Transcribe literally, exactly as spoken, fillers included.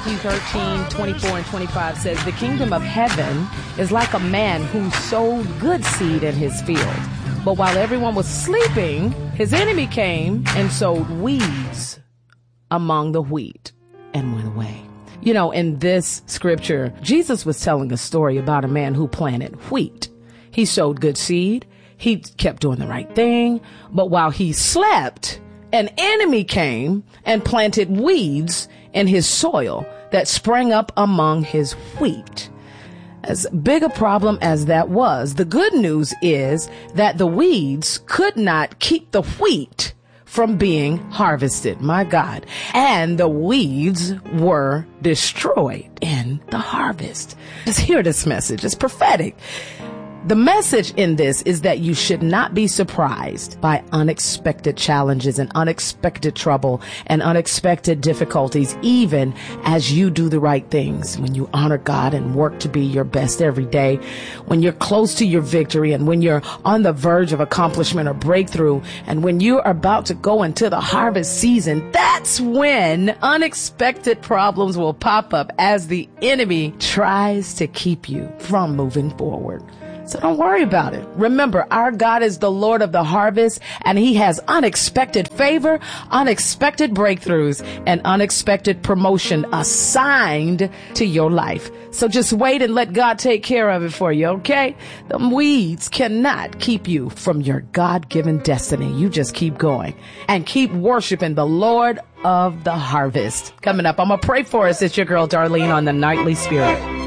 Matthew thirteen, twenty-four and twenty-five says, the kingdom of heaven is like a man who sowed good seed in his field. But while everyone was sleeping, his enemy came and sowed weeds among the wheat and went away. You know, in this scripture, Jesus was telling a story about a man who planted wheat. He sowed good seed. He kept doing the right thing. But while he slept, an enemy came and planted weeds in his soil that sprang up among his wheat. As big a problem as that was, the good news is that the weeds could not keep the wheat from being harvested. My God. And the weeds were destroyed in the harvest. Just hear this message. It's prophetic. The message in this is that you should not be surprised by unexpected challenges and unexpected trouble and unexpected difficulties, even as you do the right things. When you honor God and work to be your best every day, when you're close to your victory and when you're on the verge of accomplishment or breakthrough, and when you're about to go into the harvest season, that's when unexpected problems will pop up as the enemy tries to keep you from moving forward. So don't worry about it. Remember, our God is the Lord of the harvest, and he has unexpected favor, unexpected breakthroughs, and unexpected promotion assigned to your life. So just wait and let God take care of it for you, okay? The weeds cannot keep you from your God-given destiny. You just keep going and keep worshiping the Lord of the harvest. Coming up, I'm going to pray for us. It's your girl, Darlene, on the Nightly Spirit.